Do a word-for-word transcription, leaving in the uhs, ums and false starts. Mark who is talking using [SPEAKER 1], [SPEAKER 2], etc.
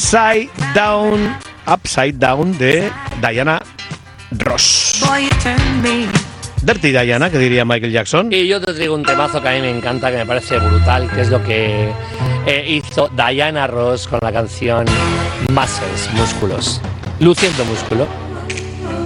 [SPEAKER 1] Upside Down, Upside Down de Diana Ross. Dirty Diana, que diría Michael Jackson.
[SPEAKER 2] Y yo te traigo un temazo que a mí me encanta, que me parece brutal, que es lo que eh, hizo Diana Ross con la canción Muscles, músculos, luciendo músculo.